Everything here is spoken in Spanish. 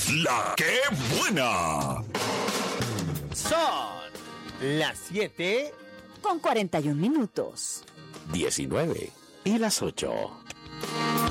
La que buena. Son las 7:41. 19 y las 8.